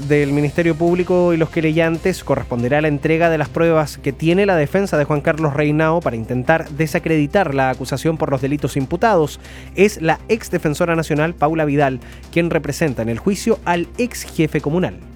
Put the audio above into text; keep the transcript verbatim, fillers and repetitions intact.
autoridades del Ministerio Público y los querellantes corresponderá la entrega de las pruebas que tiene la defensa de Juan Carlos Reynao para intentar desacreditar la acusación por los delitos imputados. Es la ex defensora nacional Paula Vidal quien representa en el juicio al ex jefe comunal.